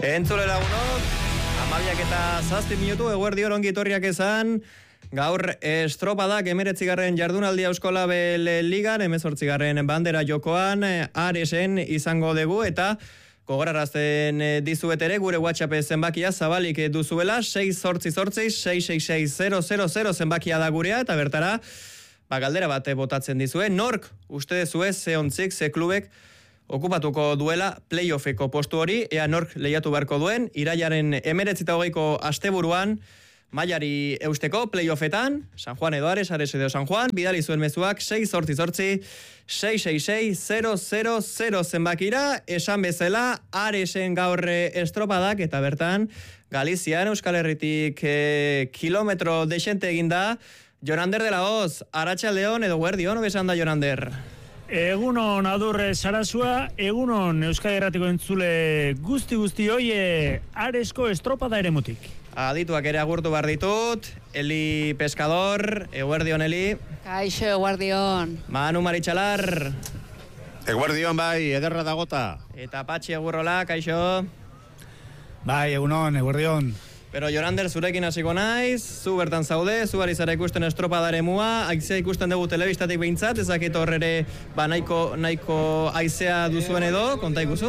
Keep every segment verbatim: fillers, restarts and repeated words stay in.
Entzule lagunok, amabiak eta zazpi minutu eguerdi ongi etorriak esan, gaur estropadak emeretzigarren jardunaldia Eusko Label Ligan, emezortzigarren bandera jokoan, Aresen izango dugu eta gogorarazten dizuet ere gure WhatsApp zenbakia zabalik duzuela, sei zortzi zortzi, sei sei sei zero zero zero zenbakia da gurea eta bertara, ba, galdera bat botatzen dizue, nork uste dezue ze ontzik, ze klubek okupatuko duela playoffeko postu hori, ea nork lehiatu beharko duen, irailaren emeretzi eta hogeiko asteburuan mailari eusteko playoffetan, San Juan edo Ares, Ares edo San Juan, bidali zuen mezuak sei zortzi zortzi, sei sei sei zero zero zero zenbakira, esan bezala Aresen gaur estropadak eta bertan Galizian Euskal Herritik eh, kilometro desente eginda, Jonander de la Hoz, Arratsaldeon edo Guerdion, obesan da Jonander. Egunon Adurre Sarasua, egunon Euskal Herratiko entzule guzti guzti hoie Aresko estropada eremutik. Adituak ere agurtu behar ditut, Eli Pescador, eguerdion Eli. Kaixo, eguerdion. Manu Maritxalar. Eguerdion bai, ederra dagota. Eta Patxi Egurrola, kaixo. Bai, egunon, eguerdion. Pero Jonander, zurekin hasiko naiz, zu bertan zaude, zu ari zara ikusten estropadare mua, aizea ikusten dugu telebistatik behintzat, ezakit horrere ba, nahiko, nahiko aizea duzuen edo, konta ikuzu?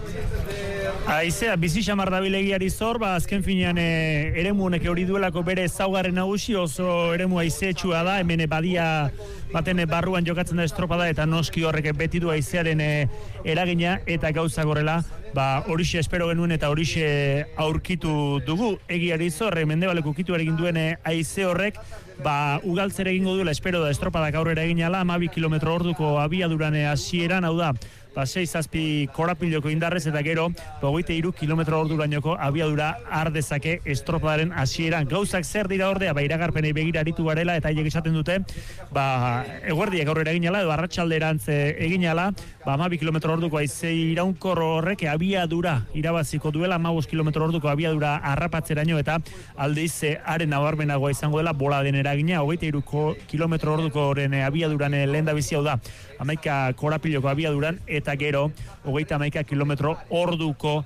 Aizea, bizi xamar dabilegiari zor, ba, azken finean e, eremu honek hori duelako bere zaugarren nagusi, oso eremu aizeetsua da, hemen badia baten barruan jokatzen da estropada eta noski horrek beti du aizearen e, eragina eta gauza gorrela, ba, horixe espero genuen eta horixe aurkitu dugu. Egiari zor, mendebaleko ukitu egin duen aize horrek, ba, ugaltzere egingo duela, espero da estropadak aurrera egin ala, amabi kilometro orduko abiaduran hasieran, hau da, ba, sei zazpi korapiloko indarrez eta gero, ba, hogeita hiru kilometro ordurainoko abiadura ardezake estropadaren hasieran. Gauzak zer dira ordea, ba, iragarpenei begira aritu garela eta haiek esaten dute, ba, eguerdiak aurrera egin ala, edo arratsalderantz egin ala, ba, amabi kilometro orduko aizei iraunkor horrek abiadura irabaziko duela, amabost kilometro orduko abiadura harrapatzeraino eta aldiz haren nabarmenagoa izango dela bola den eragina, hogeita hiru kilometro orduko abiaduran lehen da bizi hau da, amaika korapiloko abiaduran eta gero hogeita hamaika kilometro orduko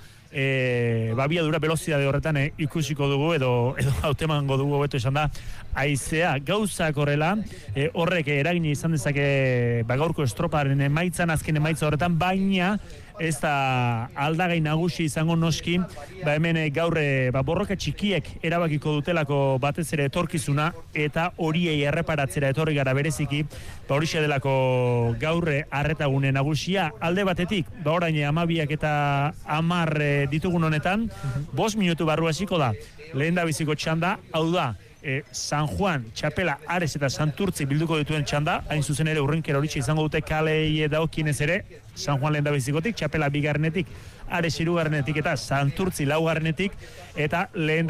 e, abiadura velozidade horretan e, ikusiko dugu edo edo hautemango dugu hobeto esan da aizea gauzak horrela e, horrek eragina izan dezake ba, gaurko estroparen emaitzan azken emaitza horretan, baina ez da aldagai nagusi izango noski, ba hemen gaurre ba, borroka txikiek erabakiko dutelako batez ere etorkizuna eta horiei erreparatzera etorri gara bereziki, ba horixe delako gaurre arretagune nagusia alde batetik, ba orain amabiak eta amar ditugun honetan, bost minutu barru hasiko da, lehen da biziko txanda, hau da, E, San Juan, Txapela, Ares eta Santurtzi bilduko dituen txanda, hain zuzen ere urrenkera horitxe izango dute kalei daokienez ere, San Juan lehen da bizikotik, Txapela bigarrenetik, Ares hirugarrenetik eta Santurtzi laugarrenetik, eta lehen da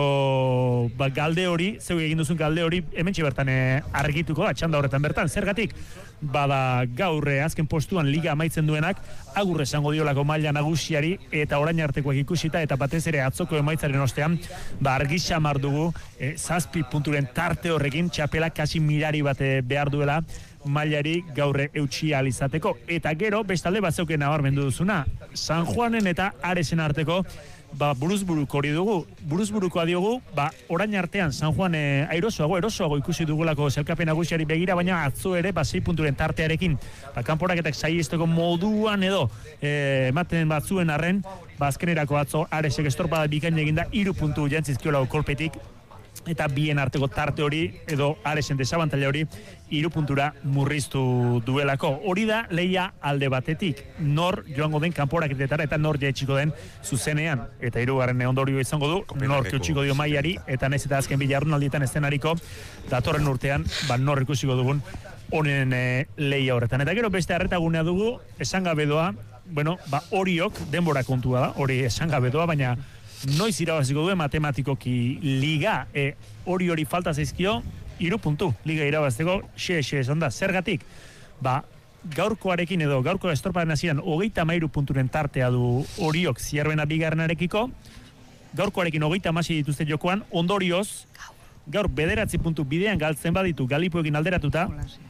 biziko ba, galde hori, zeu egin duzun galde hori, hemen bertan e, argituko da, txanda horretan bertan, zergatik? Bada gaurre azken postuan liga amaitzen duenak, agurre esango diolako maila nagusiari eta orain artekoak ikusita eta batez ere atzoko emaitzaren ostean, ba argi xamar dugu e, zazpi punturen tarte horrekin Txapela kasi mirari bat behar duela mailari gaurre eutxi alizateko. Eta gero, bestalde bat zeuken nabarmendu duzuna, San Juanen eta Aresen arteko ba, buruzburuko hori dugu, buruzburukoa diogu, ba, orain artean San Juan e, airosoago, erosoago ikusi dugulako zelkapen nagusiari begira, baina atzo ere, ba, sei punturen tartearekin, ba, kanporaketak saihesteko moduan edo, e, ematen batzuen arren, ba, azkenerako atzo Aresek estropada bikain eginda, hiru puntu jantzizkiolako kolpetik, eta bien arteko tarte hori edo Aresen desabantaila hori hiru puntura murriztu duelako. Hori da leia alde batetik, nor joango den kanporaketetara eta nor jaitsiko den zuzenean, eta hirugarren ondorio izango du, nor eutxiko dio mailari eta naiz eta azken bi jardunaldietan eszenariko datorren urtean, ba nor ikusiko dugun honen e, leia horretan. Eta gero beste arretagunea dugu, esan gabe doa, bueno, ba horiok denbora kontua da, hori esan gabe doa, baina noiz irabaziko duen matematikoki liga, e, hori hori falta zaizkio, hiru puntu, liga irabazteko, xe-xe esan da. Zergatik? Ba, gaurkoarekin edo, gaurko estropaden hasieran hogeita hamairu punturen tartea du horiok Zierbena bigarrenarekiko, gaurkoarekin hogeita hamasei dituzte jokoan, ondorioz, gaur bederatzi puntu bidean galtzen baditu Galipoekin alderatuta,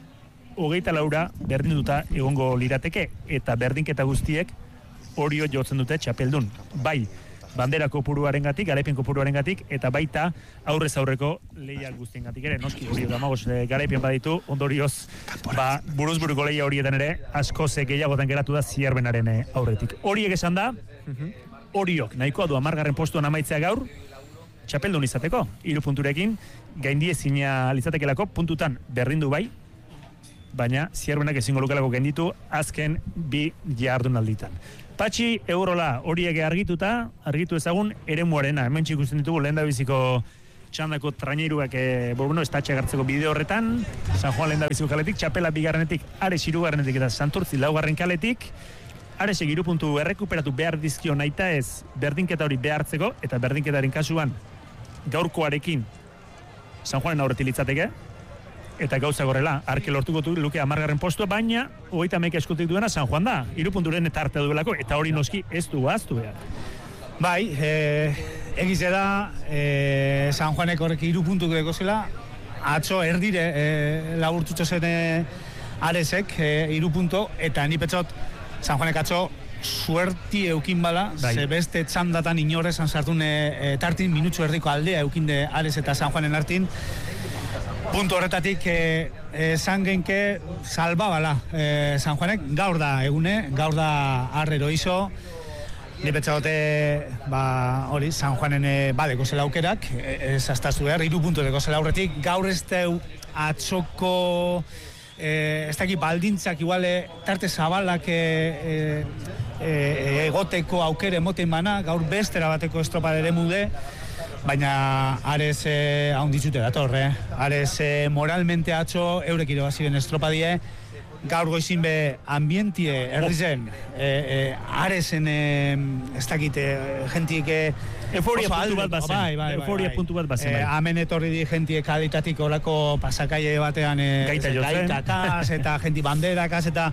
hogeita laura berdinduta egongo lirateke, eta berdinketa guztiek horio jotzen dute txapeldun. Bai, bandera kopuruarengatik, garaipen kopuruarengatik eta baita aurrez aurreko leia guztiengatik ere, noski hori hamabos garaipen baditu, ondorioz ba buruzburuko leia horietan ere asko ze gehiagotan geratu da Zierbenaren aurretik. Horiek esan da, Oriok nahikoa du hamargarren postuan amaitzea gaur, txapeldun izateko, hiru punturekin, gaindiezina litzatekelako puntutan berrindu bai, baina Zierbenak ezingo lukelako gainditu azken bi jardunalditan. Patxi, Eurola horiek argituta, argitu ezagun eremuarena, hemen ikusten ditugu lehendabiziko txandako traineruak e, bueno, estatxe agertzeko bideo horretan, San Juan lehendabiziko kaletik, Txapela bigarrenetik, Ares hirugarrenetik eta Santurtzi laugarren kaletik, Aresek hiru puntu errekuperatu behar dizkio naita ez berdinketa hori behartzeko, eta berdinketaren kasuan gaurkoarekin San Juanen aurretik litzateke, eta gauza gorrela, arke lortuko du luke hamargarren postua, baina hogeita hamaika eskutik duena San Juan da, hiru punturen eta arte duelako, eta hori noski ez du gaztu behar. Bai, eh, egize da, eh, San Juanek horrek hiru puntuk deko zela, atzo erdire eh, laburtutxo zen eh, Aresek eh, hiru punto, eta ni petzot San Juanek atzo suerti eukin bala, bai. Ze beste txandatan inorrezan sartun e, tartin minutxo erdiko aldea eukin de Ares eta San Juanen artin. Puntu horretatik esan e, genke salbabala e, San Juanek, gaur da egune, gaur da arrero iso, ni petxagote ba, hori, San Juanen e, badeko zela aukerak, ez aztazu behar, hiru puntu deko zela aurretik, gaur ez deu atzoko Eh, ez dakit baldintzak iguale tarte zabalak eh, eh, egoteko aukere emoten bana, gaur bestera bateko estropa ere mude, baina Ares eh, haundizute dator, eh? Ares eh, moralmente atxo eurek irabaziren estropa die, gaur goizin be ambientie erdizen eh, eh, Aresen eh, ez dakit eh, jentik eh, Euforia puntu bat bazen. Bai, bai, Euforia bai, puntu bat bazen. Eh, Hemen etorri di jentie kalitatik olako pasakaie batean eh, gaita jotzen. Gaitakaz eta jenti banderakaz eta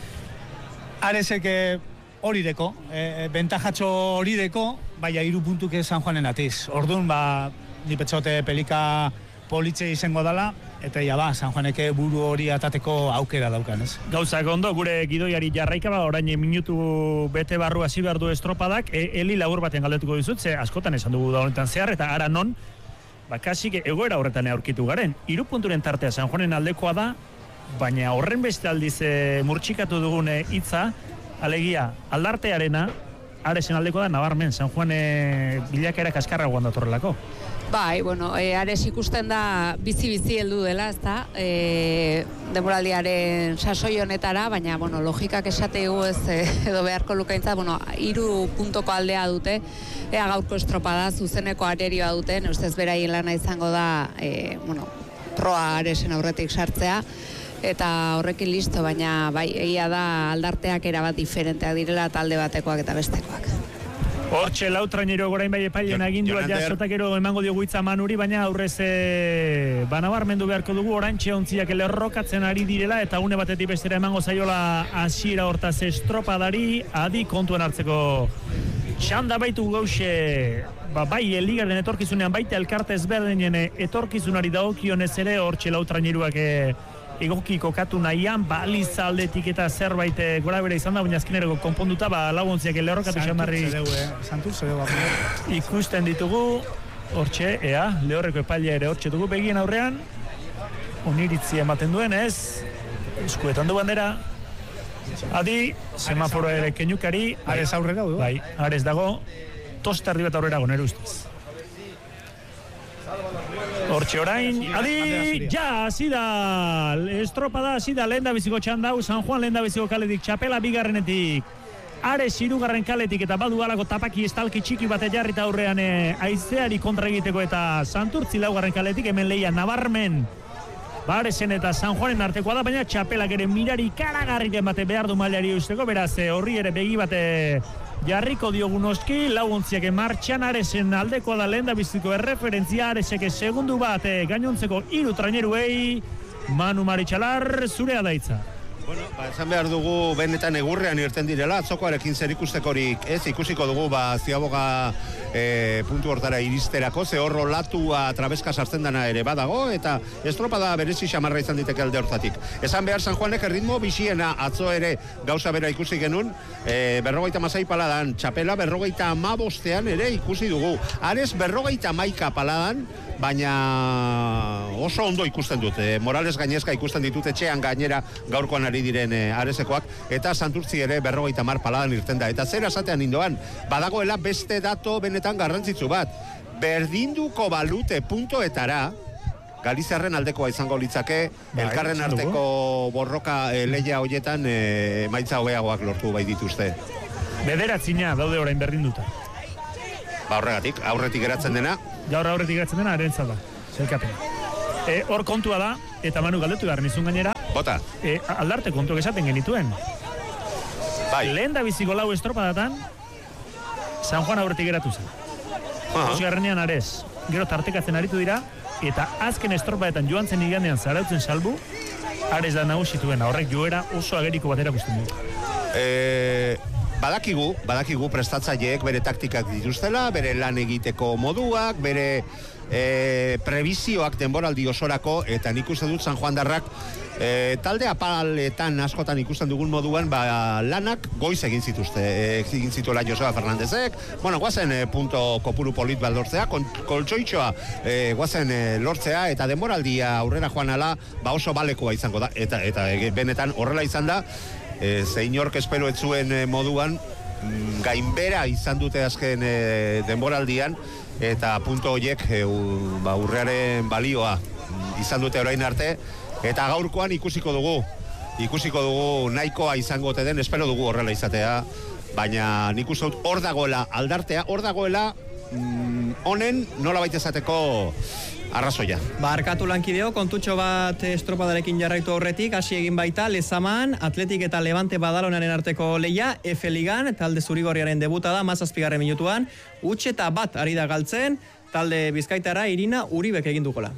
Aresek eh, hori deko, eh, bentajatxo hori deko, baina hiru puntuk San Juanen atiz. Orduan, ba, ni petxote pelika politxe izango dala, eta ja ba, San Juaneke buru hori atateko aukera daukan, ez? Gauzak ondo, gure gidoiari jarraika ba, orain minutu bete barru hasi behar du estropadak, e, Eli labur baten galdetuko dizut, ze askotan esan dugu da honetan zehar, eta ara non, ba, kasik egoera horretan aurkitu garen. Hiru punturen tartea San Juanen aldekoa da, baina horren beste aldiz e, murtxikatu dugun hitza, alegia, aldartearena, Aresen aldekoa da, nabarmen, San Juane bilakera kaskarra guan datorrelako. Bai, bueno, e, Ares ikusten da bizi-bizi heldu dela, ezta? E, demoraldiaren sasoi honetara, baina, bueno, logikak esategu ez e, edo beharko lukaintza, bueno, hiru puntoko aldea dute, ea gaurko estropada, zuzeneko arerioa duten, ustez beraien lana izango da, e, bueno, proa Aresen aurretik sartzea, eta horrekin listo, baina bai, egia da aldarteak erabat diferenteak direla talde batekoak eta bestekoak. Hortxe lau trainero gorain bai epailen agindua jasotakero emango diogu hitza Manuri, baina aurrez e, banabarmendu beharko dugu orantxe ontziak lerrokatzen ari direla eta une batetik bestera emango zaiola hasiera hortaz estropadari adi kontuan hartzeko txanda baitu gauxe ba, bai eligaren etorkizunean baita elkarte ezberdinen etorkizunari dagokionez ere hortxe lau traineruak e, egoki kokatu nahian, baliz aldetik eta zerbait gora bera izan da, baina azkenerako konponduta, ba, laguntziak lerrokatu xamarri Santurtze dugu, ikusten ditugu, hortxe, ea, lehorreko epailea ere hortxe dugu begien aurrean, oniritzi ematen duen, ez, eskuetan du bandera, adi, semaforo ere kenukari, Ares aurrera du? Bai, Ares dago, tostardi bat aurrera goner ustez. Hortxe orain, adi, ja, hasi da, estropada hasi da, lehen da biziko txandau, San Juan lehen da biziko kaletik, Txapela bigarrenetik, Ares hirugarren kaletik, eta badu alako tapaki estalki txiki bate jarrita aurrean e, aizeari kontra egiteko, eta Santurtzi laugarren kaletik, hemen leia nabarmen, Aresen eta San Juanen artekoa da, baina Txapelak ere mirari karagarriren bate behar du mailari usteko, beraz, horri ere begi bate jarriko diogu noski, lauontziak martxan Aresen aldekoa da lehen da biziko erreferentzia, Aresek segundu bat gainontzeko hiru traineruei, Manu Maritxalar, zurea daitza. Bueno, ba, esan behar dugu benetan egurrean irten direla, atzokoarekin zer ikustekorik ez, ikusiko dugu, ba, Ziaboga e, puntu hortara iristerako, ze horro latua trabeska sartzen dana ere badago, eta estropada berezi xamarra izan diteke alde hortatik. Esan behar San Juanek erritmo biziena atzo ere gauza bera ikusi genuen, e, berrogeita masai paladan, txapela berrogeita amabostean ere ikusi dugu. Ares berrogeita maika paladan, baina oso ondo ikusten dut. E, Morales gainezka ikusten ditut etxean gainera gaurkoan ari diren e, aresekoak, eta Santurtzi ere berrogeita mar paladan irten da. Eta zer esatean indoan, badagoela beste dato benetan garrantzitsu bat. Berdinduko balute puntoetara, Galiziarren aldekoa izango litzake, ba, elkarren arteko borroka e, leia hoietan e, maitza hobeagoak lortu bai dituzte. Bederatzina daude orain berdinduta. Ba horregatik, aurretik geratzen dena. Gaur aurretik geratzen dena, arentza da, zelkapena. E, hor kontua da, eta Manu galdetu behar nizun gainera, Bota. E, aldarte kontuak esaten genituen. Bai. Lehen da biziko lau estropadatan, San Juan aurretik geratu zen. Osgarrenean Ares, gero tartekatzen aritu dira, eta azken estropadetan joan zen igandean zarautzen salbu, Ares da nagusituen, horrek joera oso ageriko batera guztien du. E, badakigu, badakigu prestatzaileek bere taktikak dituztela, bere lan egiteko moduak, bere e, prebizioak denboraldi osorako, eta nik uste dut San Juan darrak e, talde apaletan askotan ikusten dugun moduan, ba, lanak goiz egin zituzte, e, egin zituela Joseba Fernandezek, bueno, guazen e, punto kopuru polit bat lortzea, kon, koltsoitxoa e, guazen e, lortzea, eta denboraldia aurrera joan ala, ba oso balekoa izango da, eta, eta e, benetan horrela izan da, e, zeinork espero etzuen e, moduan, mm, gainbera izan dute azken e, denboraldian, eta punto horiek e, u, ba, urrearen balioa izan dute orain arte, eta gaurkoan ikusiko dugu, ikusiko dugu nahikoa izango ote den, espero dugu horrela izatea, baina nik uste dut hor dagoela aldartea, hor dagoela mm, honen nola baita izateko arrazoia. Barkatu lankideo, kontutxo bat estropadarekin jarraitu horretik, hasi egin baita, Lezaman, Atletik eta Levante Badalonaren arteko leia, F Ligan, talde zurigorriaren debuta da, mazazpigarren minutuan, utxe eta bat ari da galtzen, talde bizkaitara Irina Uribek egin dukola.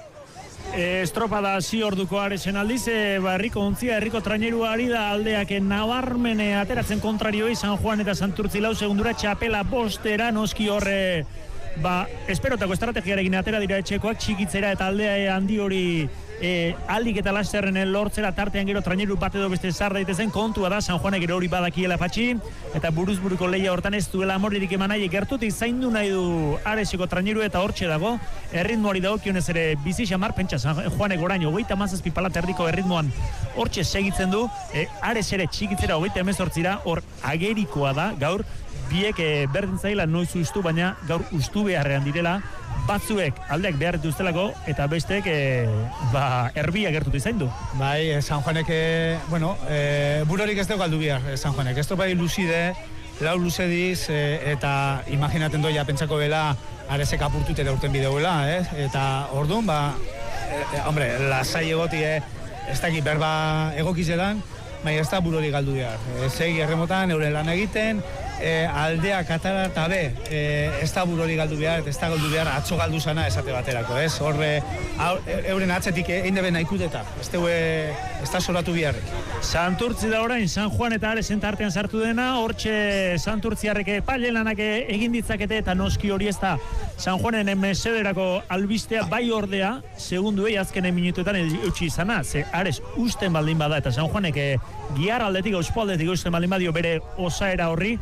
E, estropada hasi orduko Aresen aldiz, e, ba, herriko ontzia, herriko trainerua ari da aldeak nabarmene ateratzen kontrarioi, San Juan eta Santurtzi lau segundura, txapela bostera, noski horre, ba, esperotako estrategiarekin atera dira etxekoak, txikitzera eta aldea handi hori e, aldik eta lasterren lortzera tartean gero traineru bat edo beste zar daitezen, kontua da, San Juanek gero hori badakiela patxi, eta buruzburuko leia hortan ez duela amorririk eman nahi, gertutik zaindu nahi du Areseko traineru eta hortxe dago, erritmoari dagokionez ere bizi xamar, pentsa San Juanek orain hogeita mazazpi palat erdiko erritmoan hortxe segitzen du, e, Ares ere txikitzera hogeita emezortzira, hor agerikoa da gaur, biek e, berdin zaila noiz ustu, baina gaur ustu beharrean direla, batzuek aldeak behar dituztelako, eta besteek e, ba, erbia gertutu izain du. Bai, San Juanek, e, bueno, e, burorik ez dugu galdu bihar, San Juanek. Ez bai luzide, lau luze diz, e, eta imaginaten doia pentsako bela Aresek apurtutera urten bideuela, eh? Eta orduan, ba, e, e, hombre, lasai egoti, eh? Ez dakit berba egokizetan, baina ez da burorik galdu bihar. E, segi erremotan, euren lan egiten, E, aldea katara eta be, e, ez da burori galdu behar, ez da galdu behar atzo galdu zana esate baterako, ez? Horre, euren atzetik egin deben naikudeta, ez deue, ez da soratu biharrik. Santurtzi da orain, San Juan eta Aresen tartean sartu dena, hortxe Santurtziarreke pailen lanak egin ditzakete, eta noski hori ez da San Juanen mesederako albistea bai ordea, segunduei azkenen minutuetan eutxi izana, ze Ares usten baldin bada, eta San Juanek giar aldetik, auspo aldetik usten baldin badio bere osaera horri,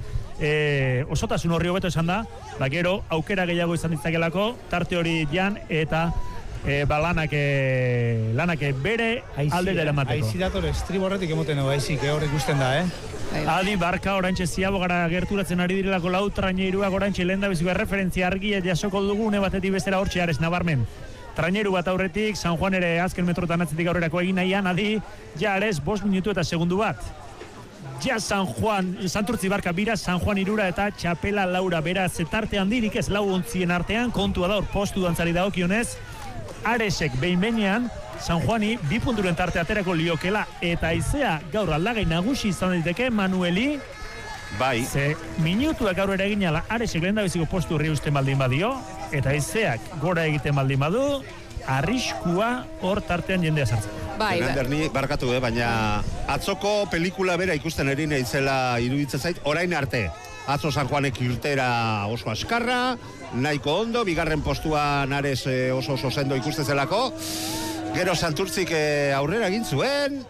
E, osotasun horri hobeto esan da, ba gero aukera gehiago izan ditzakelako, tarte hori jan eta e, ba lanak, e, lanak bere aldera eramateko. Aizidator estriborretik emoten hau, aizik, hor ikusten da, eh? Adi, barka orantxe ziabogara gerturatzen ari direlako lau traineruak orantxe lehen da biziko referentzia argia jasoko dugune batetik bestera hortxe Ares nabarmen. Traineru bat aurretik, San Juan ere azken metrotan atzetik aurrerako egin nahian, adi, ja Ares bost minutu eta segundu bat. Ja San Juan, Santurtzi barka bira, San Juan irura eta txapela laura beraz etarte handirik ez lau ontzien artean, kontua da hor postu dantzari dagokionez, Aresek behin behinean, San Juani bi punturen tarte aterako liokela, eta aizea gaur aldagai nagusi izan daiteke Manueli, bai. Ze minutuak gaur ere egin ala Aresek lehen da biziko postu horri usten baldin badio, eta aizeak gora egiten baldin badu, arriskua hor tartean jendea sartzen. Bai, Anderni, barkatu, eh, baina atzoko pelikula bera ikusten erin eitzela iruditzen zait, orain arte. Atzo San Juanek irtera oso askarra, nahiko ondo, bigarren postuan Ares eh, oso oso sendo ikusten zelako. Gero Santurtzik eh, aurrera egin zuen,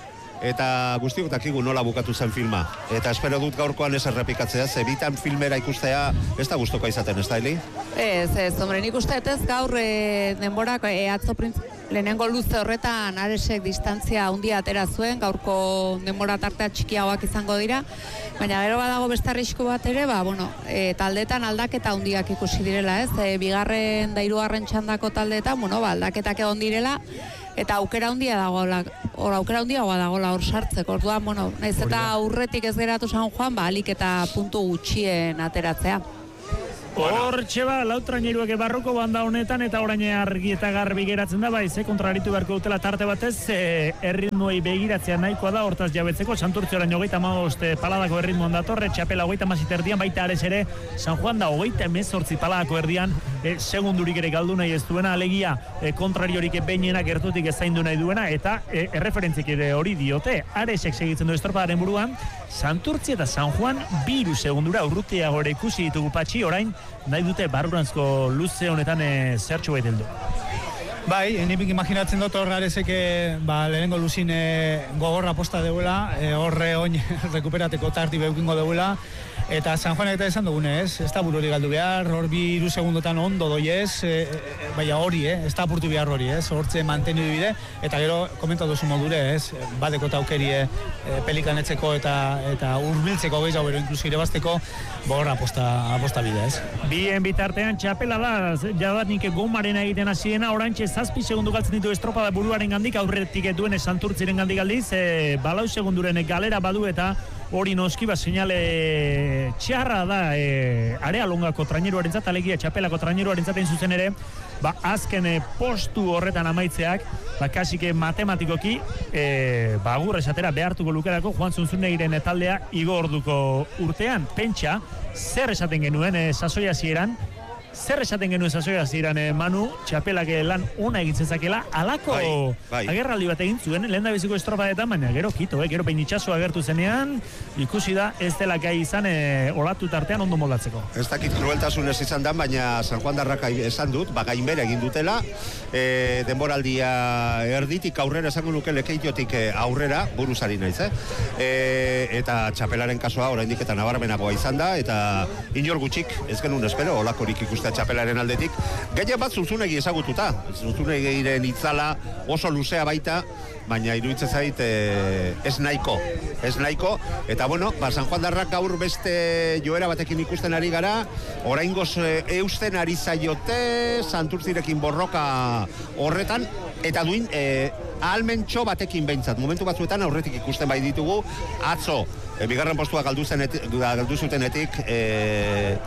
eta guztiok dakigu nola bukatu zen filma. Eta espero dut gaurkoan ez errepikatzea, ze bitan filmera ikustea ez da gustuko izaten, ez da, Eli? Ez, ez, hombre, nik uste ez gaur e, denborak e, atzo printz, lehenengo luze horretan Aresek distantzia handia atera zuen, gaurko denbora tartea txikiagoak izango dira, baina gero badago beste arrisku bat ere, ba, bueno, e, taldetan aldaketa handiak ikusi direla, ez? E, bigarren da hirugarren txandako taldeetan, bueno, ba, aldaketak egon direla, eta aukera handia dagoela, hor aukera handiagoa dagoela hor sartzeko. Orduan, bueno, naiz eta aurretik ez geratu San Juan, ba, alik eta puntu gutxien ateratzea. Hor txeba, lautraineruak barruko banda honetan, eta orain argi eta garbi geratzen da, bai, ze kontraritu beharko dutela tarte batez, e, erritmoei begiratzea nahikoa da, hortaz jabetzeko, Santurtzi orain hogeita hamabost paladako erritmoan datorre, txapela hogeita hamasei erdian, baita Ares ere, San Juan da hogeita hemezortzi paladako erdian, e, segundurik ere galdu nahi ez duena, alegia e, kontrariorik behinena gertutik ezaindu nahi duena, eta e, erreferentzik ere hori diote, Aresek segitzen du estropadaren buruan, Santurtzi eta San Juan biru segundura urrutiago ere ikusi ditugu patxi, orain nahi dute barruranzko luze honetan e, zertxo baita heldu. Bai, nipik imaginatzen dut hor Areseke ba, lehenengo luzin e, gogorra posta deuela, e, horre oin rekuperateko tarti beukingo deuela, eta San Juanek eta esan dugune, ez? Ez da bururi galdu behar, hor bi iru segundotan ondo doi ez, e, e, baina hori, eh? Ez da apurtu behar hori, ez? Hortze mantenu bide, eta gero komentatu duzu modure, ez? Badeko taukerie e, pelikanetzeko eta eta urbiltzeko gehiago bero inkluso irebazteko, borra aposta, aposta bide, ez? Bien bitartean txapela da, jadanik gomaren egiten hasiena, orantxe zazpi segundu galtzen ditu estropada buruaren gandik, aurretik duen Santurtziren gandik aldiz, e, balau segunduren galera badu eta hori noski ba seinale txarra da e, area longako traineruarentzat, alegia txapelako traineruarentzat egin zuzen ere, ba azken e, postu horretan amaitzeak, ba kasike matematikoki e, ba agur esatera behartuko lukerako Juan Zunzunegiren taldea igo orduko urtean, pentsa zer esaten genuen e, sasoia hasieran, zer esaten genuen sasoia hasieran e, Manu, txapelak lan ona egin zezakela, alako bai, bai. agerraldi bat egin zuen, lehen da biziko estropadetan, baina gero kito, eh? Gero peinitxaso agertu zenean, ikusi da ez dela gai izan e, olatu tartean ondo moldatzeko. Ez dakit krueltasun ez izan da, baina San Juan darrak esan dut, ba gainbera egin dutela, e, denboraldia erditik aurrera esango nuke lekeitiotik aurrera, buruzari naiz, eh? E, eta txapelaren kasua oraindik eta nabarmenagoa izan da, eta inor gutxik, ez genuen espero, olakorik ikusten txapelaren aldetik. Gehien bat Zunzunegi ezagututa. Zunzunegiren itzala oso luzea baita, baina iruditzen zait e, ez nahiko. Ez nahiko. Eta bueno, ba, San Juan darrak gaur beste joera batekin ikusten ari gara, oraingoz e, eusten ari zaiote, Santurtzirekin borroka horretan, eta duin e, ahalmentxo batekin behintzat. Momentu batzuetan aurretik ikusten bai ditugu, atzo, e, bigarren postua galdu, zenetik, galdu zutenetik, e,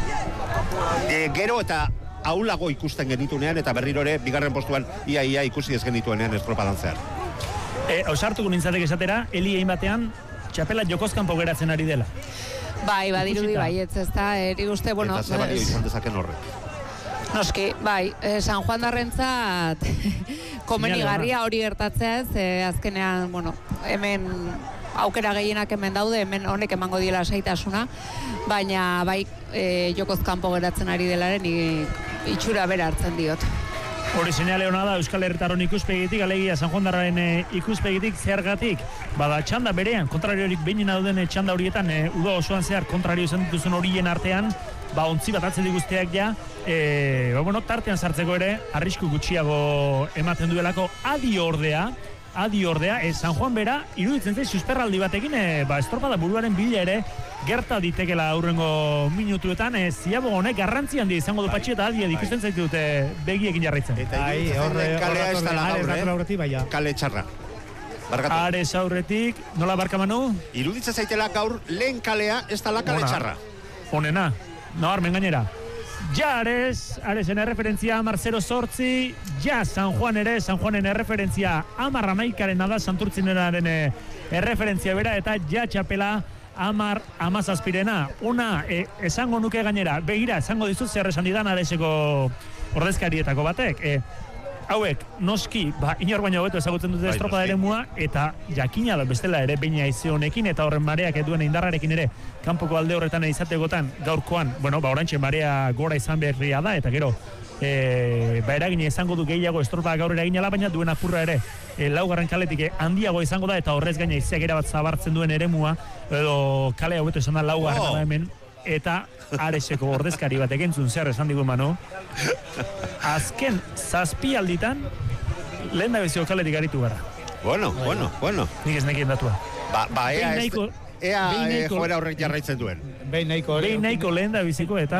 E, gero eta aulago ikusten genitunean eta berriro ere bigarren postuan ia ia ikusi ez genituenean estropadan zehar. E, Ausartuko nintzatek esatera, Eli egin batean txapela jokozkanpo geratzen ari dela. Bai, badirudi bai, ez ez da, eri uste, bueno... Eta zer balio izan dezaken horrek. Noski, bai, eh, San Juan darrentzat komenigarria hori gertatzea ez, eh, azkenean, bueno, hemen aukera gehienak hemen daude, hemen honek emango diela saitasuna, baina bai e, jokoz kanpo geratzen ari delaren itxura bera hartzen diot. Hori seinale hona da Euskal Herritarron ikuspegitik, alegia San Juan darraren e, ikuspegitik zergatik, bada txanda berean, kontrariorik behin dauden e, txanda horietan, e, uda osoan zehar kontrario izan dituzun horien artean, ba ontzi bat atzedi guztiak ja, e, ba, bueno, tartean sartzeko ere, arrisku gutxiago ematen duelako, adi ordea, adi ordea, e, San Juan bera, iruditzen zait, susperraldi batekin, e, ba, estropada buruaren bila ere, gerta ditekela aurrengo minutuetan, e, ziabo honek garrantzi handia izango du patxi eta adia ikusten zaitu dute begiekin jarraitzen. Eta iruditzen kalea ez dela gaur, eh? Kale txarra. Barkatu. Ares aurretik, nola barka Manu? Iruditzen zaitela gaur lehen kalea ez dela kale txarra. Honena, nabarmen gainera. Ja Ares, Aresen erreferentzia amar zero zortzi, ja San Juan ere, San Juanen erreferentzia amar amaikaren da, Santurtzineraren erreferentzia bera, eta ja txapela amar amazazpirena. Una, e, esango nuke gainera, begira, esango dizut zer esan didan Areseko ordezkarietako batek. E, hauek, noski, ba, inor baina hobeto ezagutzen dute estropada eremua, eta jakina da bestela ere beina izi honekin, eta horren mareak eduen indarrarekin ere, kanpoko alde horretan izategotan, gaurkoan, bueno, ba, orantxe marea gora izan berria da, eta gero, e, ba, eragina izango du gehiago estropada gaur eraginala, baina duen apurra ere, e, laugarren kaletik e, handiago izango da, eta horrez gaina iziak erabat zabartzen duen eremua, edo kale hobeto esan da laugarren oh. hemen, eta Areseko ordezkari bat egentzun zer esan digu Manu. Azken zazpi alditan lehen da bezio kaletik aritu gara. Bueno, Ay, bueno, bueno. Nik ez nekien datua. Ba, ba ea, nahiko, ea e, joera horrek jarraitzen duen. Behin nahiko, Behin nahiko lehen da biziko eta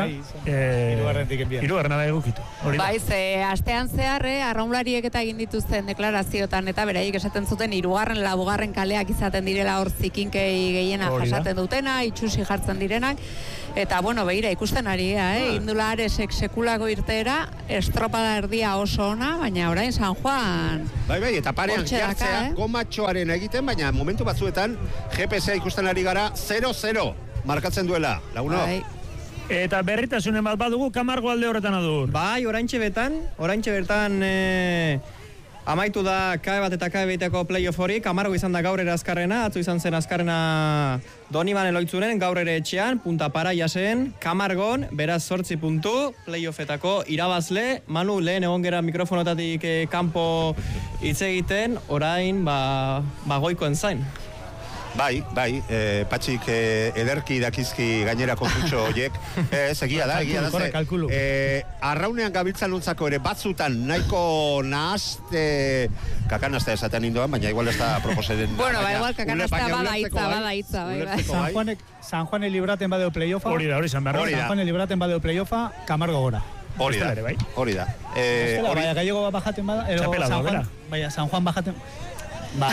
hirugarrena da egukitu. Baiz, e, astean zehar, eh, arraunlariek eta egin dituzten deklaraziotan eta beraiek esaten zuten hirugarren laugarren kaleak izaten direla hor zikinkei gehiena jasaten dutena, itxusi jartzen direnak. Eta, bueno, behira, ikusten ari, eh? Indula Aresek sekulako irteera, estropada erdia oso ona, baina orain San Juan... Bai, bai, eta parean jartzea, eh? Gomatxoaren egiten, baina momentu batzuetan G P S ikusten ari gara zero zero markatzen duela, laguno. Bai. Eta berritasunen bat badugu, Kamargo alde horretan adur. Bai, oraintxe betan, oraintxe bertan... E... Amaitu da K E bat eta K E B-teko playoff hori, Kamargo izan da gaur ere azkarrena, atzo izan zen azkarrena Doniban Eloitzunen, gaur ere etxean, punta paraia zen, Kamargon, beraz zortzi puntu, playoffetako irabazle, Manu lehen egon gera mikrofonotatik eh, kanpo hitz egiten, orain, ba, ba goikoen zain. Bai, bai, e, patxik e, ederki dakizki gainerako kutxo horiek. Ez, egia da, egia da. Korre, kalkulu. E, arraunean gabiltzan nuntzako ere batzutan nahiko nahazte... Kakanazte esaten nindoan, baina igual ez da proposeren... Bueno, ba, igual kakanaztea bada hitza, bada hitza. San Juanek, San Juanek libraten badeo playoffa. Hori da, hori zan behar. San Juanek libraten badeo playoffa, Kamargo gora. Hori da, hori da. Eh, Baina gallego bajaten bada, Txapela da, bera. Baina San Juan bajaten... Bai,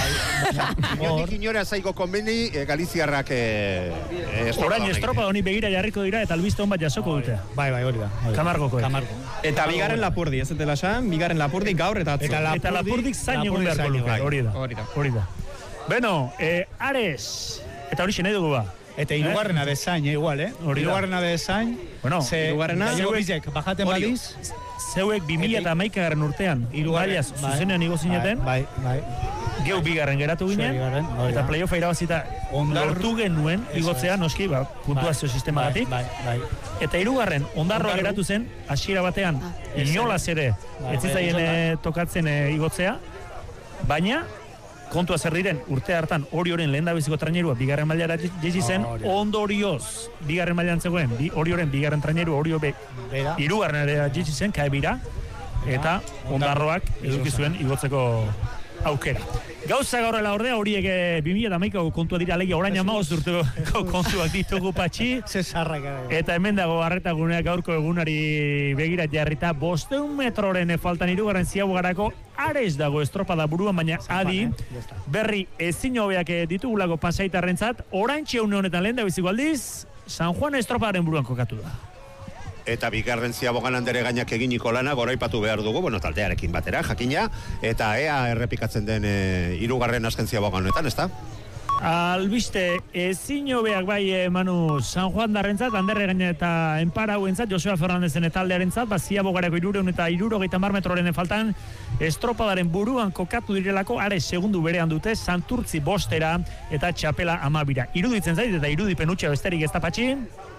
inondik inora zaiko konbeni e, Galiziarrak e, e, orain estropa honi begira jarriko dira eta albiste hon bat jasoko dute. Bai, bai, hori da. Kamargoko. Kamargo. Eta bigarren Lapurdi, ez etela esan, bigarren Lapurdi gaur eta atzo. Eta, eta Lapurdik zain egon beharko luke, hori da. Hori da. Hori da. Beno, eh, Ares, eta hori nahi dugu ba. Eta hirugarrena eh? bezain, eh, igual, eh? Hirugarrena bezain, bueno, hirugarrena, zeuek bajaten badiz. Zeuek bi mila eta hamaikagarren urtean, baiaz, zuzenean igo zineten. Bai, bai. Geu bigarren geratu ginen, eta playoffa irabazita lortu genuen igotzea noski, ba, puntuazio sistemagatik. Bai, bai. Eta hirugarren ondarroa geratu zen, hasiera batean, inolaz ere, ez zitzaien tokatzen igotzea, baina, kontua zer diren, urte hartan hori horren lehen da biziko trainerua bigarren mailara jezi zen, ondorioz bigarren mailan zegoen, hori horren bigarren traineru hori hobe hirugarren ere jezi zen, kaebira, eta ondarroak eduki zuen igotzeko aukera. Gauza gaurrela ordea horiek bi mila hamaika kontua dira alegia orain hamabost urteko kontuak ditugu patxi. Eta hemen dago arretaguneak gaurko egunari begira jarrita bosteun metroren faltan hirugarren ziabugarako Ares dago estropada buruan, baina adi berri ezin hobeak ditugulako Pasaitarrentzat, oraintxe une honetan lehen da biziko aldiz, San Juan estropadaren buruan kokatu da. Eta bigarren ziabogan handere gainak eginiko lana goraipatu behar dugu, bueno, taldearekin batera, jakina, eta ea errepikatzen den e, hirugarren azken ziabogan honetan, ez da? Albiste, ezin hobeak bai, eh, Manu, San Juan darrentzat, Anderre gaina eta Enparauentzat, Joseba Fernandezen taldearentzat, ba, ziabogareko irureun eta irurogeita mar metroren faltan, estropadaren buruan kokatu direlako, Ares segundu berean dute, Santurtzi bostera eta Txapela amabira. Iruditzen zait, eta irudipen utxa besterik ez da patxi,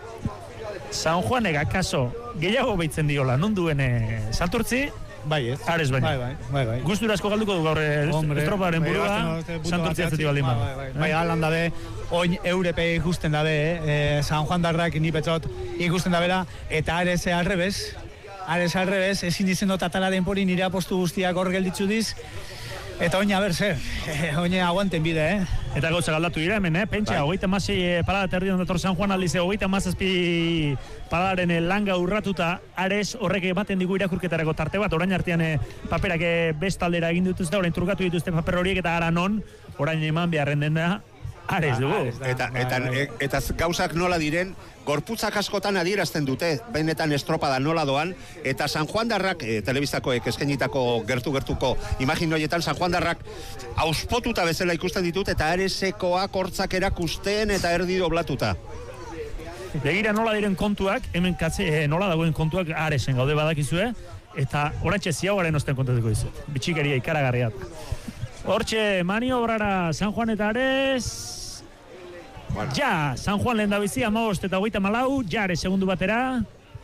San Juanek akaso gehiago behitzen diola, non duen e, Santurtzi, bai ez. Ares baina. Bai, bai, bai, bai. Guztura asko galduko du gaur estroparen burua, Santurtzi atzeti baldin ba. Bai, bai, bai, alan dabe, oin Europe ikusten dabe, eh? San Juan darrak nipetzot ikusten dabela, eta Ares alrebez, Ares alrebez, ezin dizen dut atala denpori nire apostu guztiak hor gelditzu diz, eta oina ber zer, oina aguanten bide, eh? Eta gauza galdatu dira hemen, eh? Pentsa, hogeita masei eh, parada terdion dator San Juan aldize, hogeita mazazpi paradaren eh, langa urratuta, Ares horrek ematen digu irakurketarako tarte bat, orain artean eh, paperak eh, bestaldera egin dituzte, orain trukatu dituzte paper horiek eta ara non, orain eman beharren dena, Ares dugu. Eta, eta, eta, eta gauzak nola diren, gorputzak askotan adierazten dute, benetan estropada nola doan, eta San Juan darrak, e, telebistakoek eskenitako gertu-gertuko imaginoietan, San Juan darrak auspotuta bezala ikusten ditut, eta Aresekoak hortzak erakusten eta erdi doblatuta. Begira nola diren kontuak, hemen katze, eh, nola dagoen kontuak Aresen gaude badakizue, eta orantxe ziagoaren osten kontatuko dizut. Bitxikeria ikaragarria. Hortxe, maniobrara San Juan eta Ares. Bueno. Ja, San Juan lehen da bizi, amabost eta hogeita malau, ja Ares segundu batera.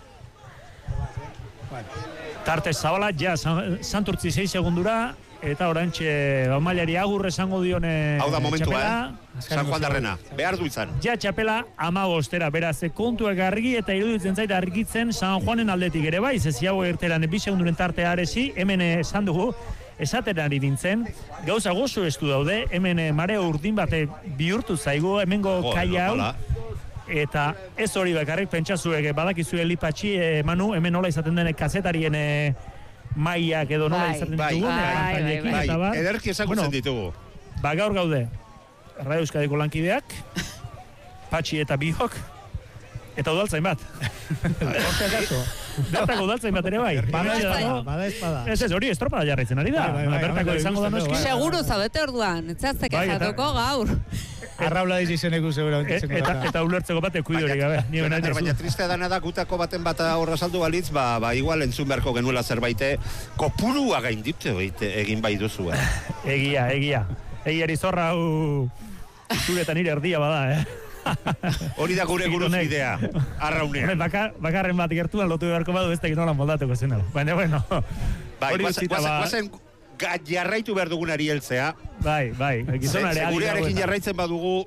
Bueno. Tarte zabala, ja, Santurtzi sei segundura, eta orantxe mailari agur esango dione hau da momentua, eh? San Juan darrena, behar du izan. Ja, txapela amabostera, beraz, kontuak argi eta iruditzen zaita argitzen San Juanen aldetik ere bai, zeziago erteran bi segunduren tartea Aresi, hemen esan dugu, esaten ari dintzen, gauza gozo estu daude, hemen mareo urdin bate bihurtu zaigu, hemengo oh, kai hau, eta ez hori bakarrik pentsazuek badakizue Lipatxi, eh, Manu, hemen nola izaten dene kazetarien eh, maiak edo nola izaten ditugu, bai, bai, bai, ederki ezagutzen ditugu. Ba, gaur gaude, Radio Euskadiko lankideak, Patxi eta Bihok, eta udaltzain bat. Bertako udaltzain bat ere bai. Bada espada, bada espada. Ez ez, hori estropada jarraitzen ari da. Bertako izango da noski. Seguru zaudete orduan, etzazte kexatuko gaur. Arraula dizizeneko seguramente. Eta ulertzeko bate kuidorik gabe. Baina triste dana da gutako baten bata horra saldu balitz, ba, ba igual entzun beharko genuela zerbaite, kopurua gaindipte egin bai duzu. Egia, egia. Egiari zorra hau zuretan nire erdia bada, eh? Hori da gure guruz bidea, arraunean. Bakar, bakarren bat gertuan lotu beharko badu ez da ginolan moldatuko zen. Baina, bueno. Bai, guazen jarraitu behar dugunari heltzea. Bai, bai. Gurearekin jarraitzen badugu.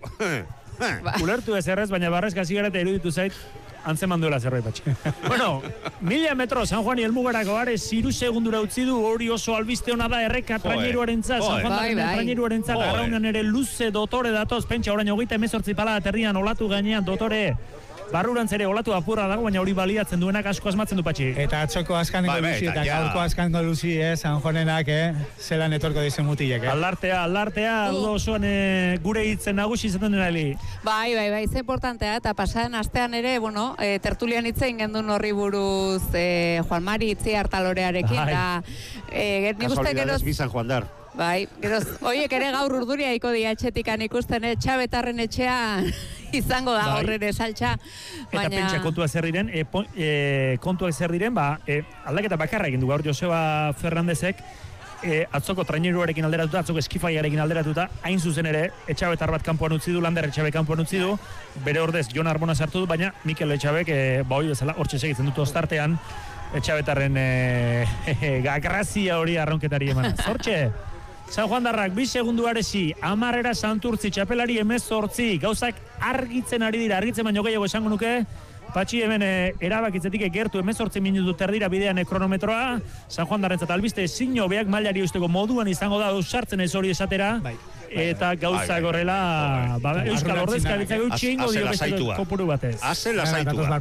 Ulertu ez errez, baina barrezka zigareta iruditu zait, antzeman duela zerbait Patxi. Bueno, mila metro San Juan helmugarako Ares hiru segundura utzi du, hori oso albiste ona da erreka traineruarentzat, San Juan bai, bai. traineruarentzat, arraunean ere luze dotore datoz, pentsa orain hogeita hemezortzi pala aterrian olatu gainean dotore. Barrurantz ere olatu apurra dago, baina hori baliatzen duenak asko asmatzen du Patxi. Eta atzoko askango luzi eta gaurko askango luzi, eh, San Juanenak, eh, zelan etorko dizen mutilek, eh. Alartea, alartea, uh. osoan eh, gure hitzen nagusi izaten dena heli. Bai, bai, bai, ze importantea, eta pasaden astean ere, bueno, eh, tertulian hitzein gendun horri buruz eh, Juan Mari itzi hartalorearekin, eta eh, nik uste geroz... Kasualidades bi San Juan dar. Bai, geroz, oiek ere gaur urduria iko dia etxetikan ikusten, eh, Txabetarren etxean izango da horren esaltxa. Eta pentsa kontua zer diren, e, e, kontuak zer diren, ba, e, aldaketa bakarra egin du gaur Joseba Fernandezek, e, atzoko traineruarekin alderatuta, atzoko eskifaiarekin alderatuta, hain zuzen ere, Etxabetar bat kanpoan utzi du, Lander Etxabe kanpoan utzi du, bere ordez Jon Arbona sartu du, baina Mikel Etxabek, e, ba hori bezala, hortxe segitzen dut ostartean, Etxabetarren e, e, e, grazia hori arraunketari eman. Hortxe! San Juan darrak, bi segundu Aresi, amarrera Santurtzi, txapelari emezortzi, gauzak argitzen ari dira, argitzen baino gehiago esango nuke, Patxi hemen e, erabakitzetik egertu emezortzi minutu terdira bidean kronometroa, San Juan darrentzat albiste ezin hobeak mailari usteko moduan izango da, sartzen ez hori esatera, bai, eta gauza gorrela, ba, Euskal Ordezkaritza gautxi ingo dio beste kopuru batez. Aze lasaitua.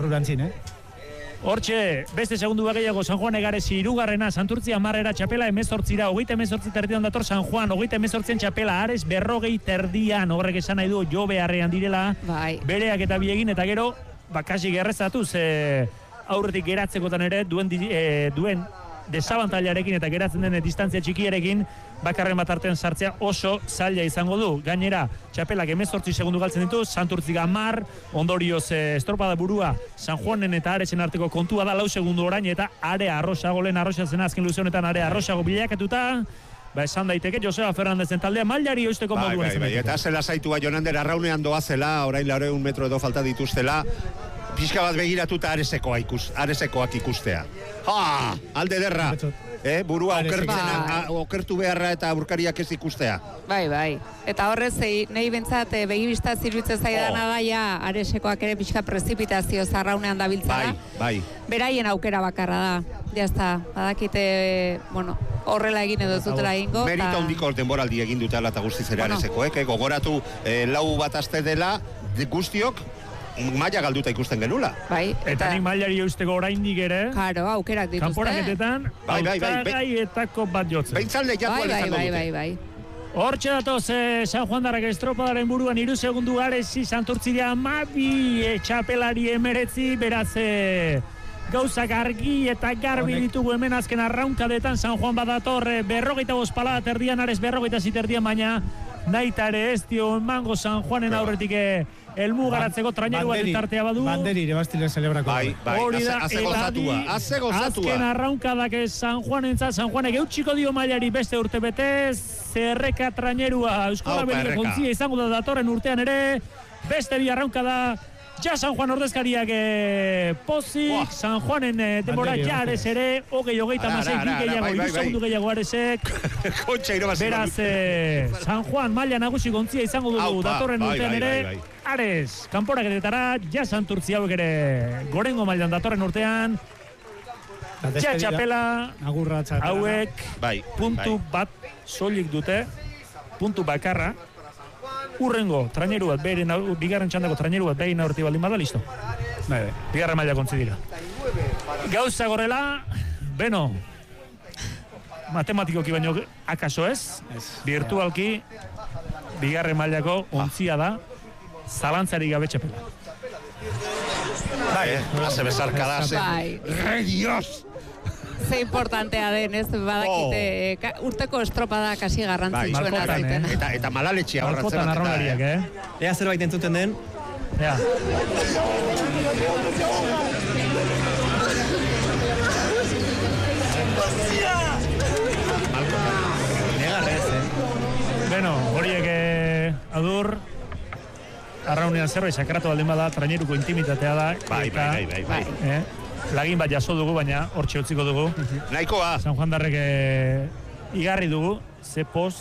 Hortxe, beste segundu bageiago San Juan egaresi irugarrena, Santurtzi amarrera txapela emezortzira, hogeita emezortzi terdian dator San Juan, hogeita emezortzien txapela Ares berrogei terdian, horrek esan nahi du jo beharrean direla, bai. Bereak eta biegin, eta gero, bakasi gerrezatuz, e, aurretik geratzekotan ere, duen, e, duen desabantailarekin eta geratzen den distantzia txikiarekin, bakarren bat artean sartzea oso zaila izango du. Gainera, txapelak emezortzi segundu galtzen ditu, Santurtzi gamar, ondorioz eh, estropada burua, San Juanen eta Aresen arteko kontua da, lau segundu orain, eta are arrosago, lehen arrosatzen azken luze honetan are arrosago bilakatuta, ba esan daiteke Joseba Fernandezen taldea mailari eusteko bai, moduan. Bai, bai, eta zela zaitua Jonander arraunean doazela, orain laureun metro edo falta dituztela, pixka bat begiratuta Aresekoa ikus, Aresekoak ikustea. Ha! Alde derra! Eh, burua okertzen, okertu beharra eta burkariak ez ikustea. Bai, bai. Eta horrez, nahi bentsat, begibista zirbitzen zaidana oh. Gaia, Aresekoak ere pixka prezipitazio zarraunean dabiltzara. Bai, bai. Beraien aukera bakarra da. Jazta, badakite, bueno, horrela egin edo zutela egingo. Merito handiko denboraldi egin dutela eta guztiz ere bueno. Aresekoek, eh? Gogoratu eh, lau bat aste dela, guztiok, maila galduta ikusten genula. Bai, eta, eta nik mailari eusteko oraindik ere. Claro, aukerak dituzte. Kanporaketetan, bai, bai, bai, autagaietako bat jotzen. Beintzalde jatu bai, izango bai, dute. bai, bai. Hortxe datoz, eh, San Juan darrak estropadaren buruan iru segundu Aresi, Santurtzia amabi, eh, txapelari emeretzi, beraz, eh, gauzak argi eta garbi ditugu hemen azken arraunkadetan San Juan badator, eh, berrogeita bospala terdian, Ares berrogeita ziterdian, baina naitare ez dio emango San Juanen aurretik elmu garatzeko trainerua ditartea badu. Banderi ere bastile celebrako. Bai, bai, haze gozatua, haze gozatua. Azken arraunkadak San Juanentzat, San Juanek eutxiko dio mailari beste urte betez, zerreka trainerua Euskola Belige kontzia izango da datorren urtean ere, beste bi arraunkada, ja San Juan ordezkariak eh, pozik, San Juanen eh, demora ja ares ere, hogei hogeita masei bi gehiago, iru segundu gehiago aresek. Beraz, eh, San Juan maila nagusi kontzia izango dugu datorren urtean ere, ares, kanporak edetara, ja santurtzi hauek ere, gorengo mailan datorren urtean, ja txapela, hauek, puntu bat soilik dute, puntu bakarra, urrengo traineru bat, beren, bigarren txandako traineru bat behin aurti baldin bada, listo. Bigarren maila kontzi dira. Gauza gorrela, beno, matematikoki baino akaso ez, virtualki, bigarren mailako ontzia da, zalantzari gabe txapela. Bai, haze besarkada, re Dios! Ze importantea den, ez badakite, oh. urteko estropada kasi garrantzitsuena bai, zaiten. Eh? Eta, eta malaletxea horretzen. Malkotan arraunariak, eh? Ea zerbait entzuten den. Ea. Negarrez, eh? Beno, horiek eh, adur, arraunean zerbait sakratu baldin bada, traineruko intimitatea da. Bai, bai, bai, bai. Eh? Lagin bat jaso dugu, baina hortxe utziko dugu. Nahikoa. San Juan darrek e, igarri dugu, ze poz,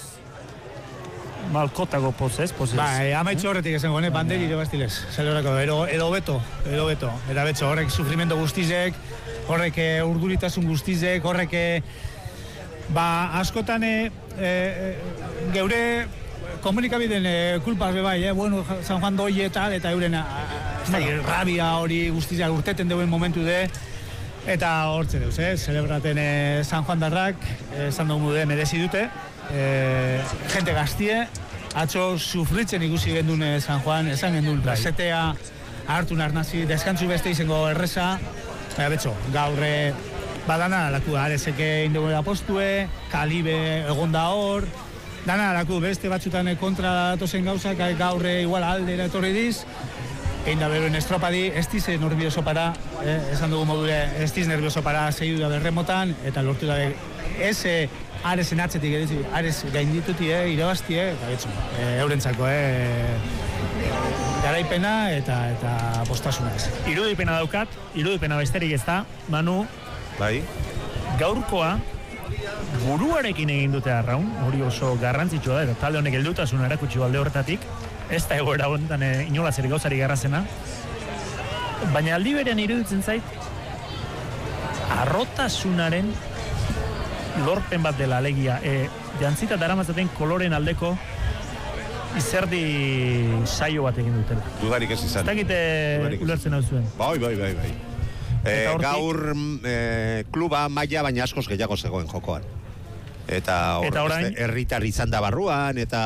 malkotago poz ez, poz ez. Ba, e, amaitxo horretik esan gone, banderi ere bastilez, zelebrako, edo, edo beto, edo beto. Eta betxo, horrek sufrimento guztizek, horrek e, urduritasun guztizek, horrek e, ba, askotan e, e, geure komunikabideen e, kulpaz be bai, eh? Bueno, San Juan doi eta eta euren a, a, rabia hori guztizak urteten deuen momentu de, eta hortze deuz, eh? Celebraten e, San Juan darrak, esan dugu de, merezi dute, e, gente gaztie, atzo sufritzen ikusi gendun San Juan, esan gendun, resetea hartu narnazi, deskantzu beste izango erreza, baina betxo, gaurre badana alaku, arezeke indegu apostue, kalibe egonda hor, dana alaku, beste batzutan kontra datozen gauzak, gaurre igual aldera etorri diz, egin da beroen estropadi, ez dize nervioso para, eh, esan dugu modure, ez diz nervioso para segidu da berremotan, eta lortu da ez eh, arezen atzetik edizi, arez gaindituti, eh, irabazti, eh, eta betxo, eh, eurentzako, eh, garaipena eta eta postasuna ez. Irudipena daukat, irudipena besterik ez da, Manu, bai. Gaurkoa, buruarekin egin dute arraun, hori oso garrantzitsua da, eta talde honek heldutasun erakutsi alde horretatik, ez da egoera honetan e, inola zer gauzari garrazena, baina aldi berean iruditzen zait, arrotasunaren lorpen bat dela alegia, e, jantzita daramazzaten koloren aldeko izerdi saio bat egin dutela. Dudarik ez izan. Ez dakite ulertzen hau zuen. Bai, bai, bai, bai. E, gaur e, kluba maila baina askoz gehiago zegoen jokoan. Eta, or, eta orain herritar izan da barruan, eta